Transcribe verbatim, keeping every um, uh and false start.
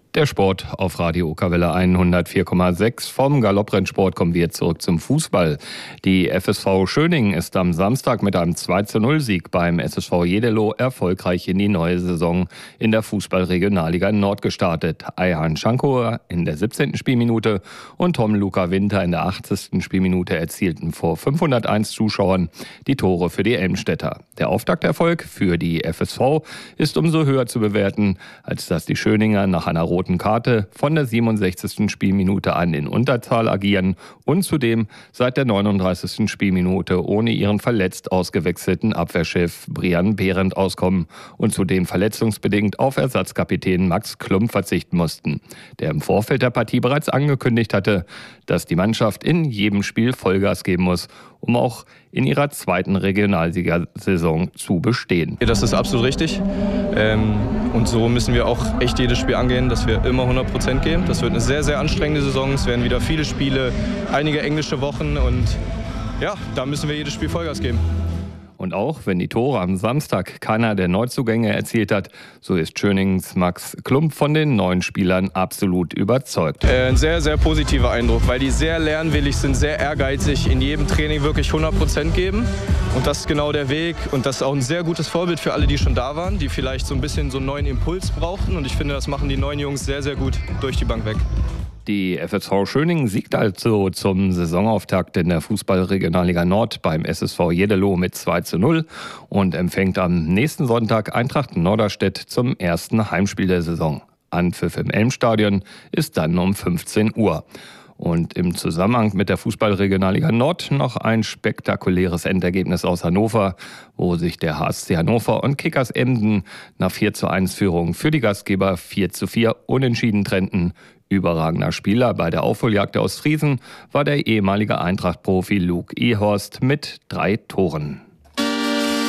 Der Sport auf Radio Okerwelle hundertvier Komma sechs. Vom Galopprennsport kommen wir zurück zum Fußball. Die F S V Schöning ist am Samstag mit einem zwei zu null Sieg beim S S V Jeddelo erfolgreich in die neue Saison in der Fußball-Regionalliga Nord gestartet. Ayhan Schankower in der siebzehnten Spielminute und Tom Luca Winter in der achtzigsten Spielminute erzielten vor fünfhunderteins Zuschauern die Tore für die Elmstädter. Der Auftakterfolg für die F S V ist umso höher zu bewerten, als dass die Schöninger nach einer roten Karte von der siebenundsechzigsten Spielminute an in Unterzahl agieren und zudem seit der neununddreißigsten Spielminute ohne ihren verletzt ausgewechselten Abwehrchef Brian Behrendt auskommen und zudem verletzungsbedingt auf Ersatzkapitän Max Klump verzichten mussten, der im Vorfeld der Partie bereits angekündigt hatte, dass die Mannschaft in jedem Spiel Vollgas geben muss, um auch in ihrer zweiten Regionalligasaison zu bestehen. Das ist absolut richtig. Ähm, und so müssen wir auch echt jedes Spiel angehen, dass wir immer hundert Prozent geben. Das wird eine sehr, sehr anstrengende Saison. Es werden wieder viele Spiele, einige englische Wochen und ja, da müssen wir jedes Spiel Vollgas geben. Und auch wenn die Tore am Samstag keiner der Neuzugänge erzielt hat, so ist Schönings Max Klump von den neuen Spielern absolut überzeugt. Äh, ein sehr, sehr positiver Eindruck, weil die sehr lernwillig sind, sehr ehrgeizig, in jedem Training wirklich hundert Prozent geben. Und das ist genau der Weg und das ist auch ein sehr gutes Vorbild für alle, die schon da waren, die vielleicht so ein bisschen so einen neuen Impuls brauchten. Und ich finde, das machen die neuen Jungs sehr, sehr gut durch die Bank weg. Die F S V Schöning siegt also zum Saisonauftakt in der Fußball-Regionalliga Nord beim S S V Jeddelo mit zwei zu null und empfängt am nächsten Sonntag Eintracht Norderstedt zum ersten Heimspiel der Saison. Anpfiff im Elmstadion ist dann um fünfzehn Uhr. Und im Zusammenhang mit der Fußball-Regionalliga Nord noch ein spektakuläres Endergebnis aus Hannover, wo sich der H S C Hannover und Kickers Emden nach vier zu eins Führung für die Gastgeber vier zu vier unentschieden trennten. Überragender Spieler bei der Aufholjagd der Ostfriesen war der ehemalige Eintracht-Profi Luke Ehorst mit drei Toren.